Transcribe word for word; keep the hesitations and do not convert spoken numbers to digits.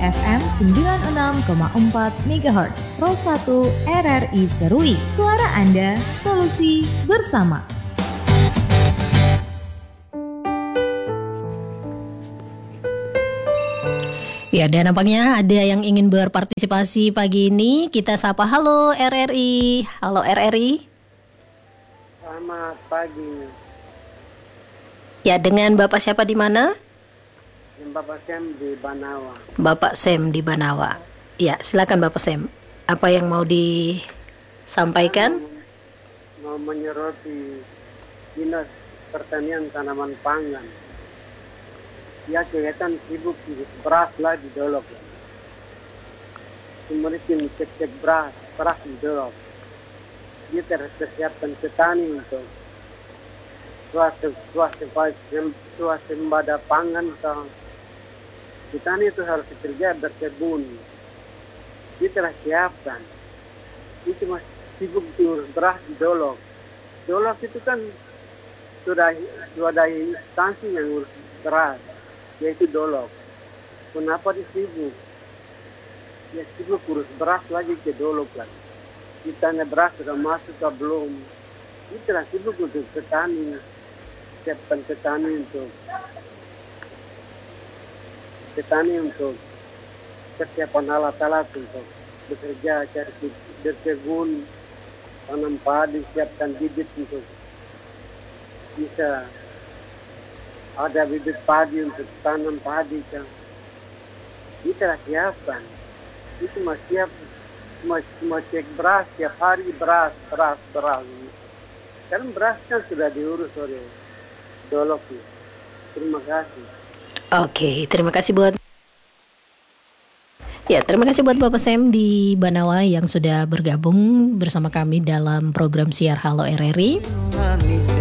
F M sembilan puluh enam koma empat megahertz, Ro satu R R I Serui. Suara Anda, solusi bersama. Ya, dan nampaknya ada yang ingin berpartisipasi pagi ini. Kita sapa, halo R R I. Halo R R I. Selamat pagi. Ya, dengan Bapak siapa di mana? Bapak Sem di Banawa. Bapak Sem di Banawa. Ya, silakan Bapak Sem. Apa yang mau disampaikan? Mau, mau menyoroti dinas pertanian tanaman pangan. Ya, kelihatan sibuk beras lagi dolok. Kemudian cek-cek beras, beras dolok. Dia tersiapkan petani untuk swasembada pangan. Petani itu harus bekerja berkebun. Dia telah siapkan. Itu masih sibuk diurus beras di dolok. Dolok itu kan sudah sudah instansi yang urus beras, yaitu dolok. Kenapa disibuk? Ya sibuk urus beras lagi ke dolok lagi. Ditanya beras sudah masuk atau belum? Itulah sibuk untuk petani, siapkan petani untuk petani untuk kesiapan alat-alat untuk bekerja, cari berkebun, tanam padi, siapkan bibit untuk bisa ada bibit padi untuk tanam padi kan. Kita siapkan. Itu masih siap, masih cek beras tiap hari, beras, beras, beras. Karena beras kan sudah diurus oleh dolok. Terima kasih. Oke, terima kasih buat Ya, terima kasih buat Bapak Sem di Banawa yang sudah bergabung bersama kami dalam program Siar Halo R R I.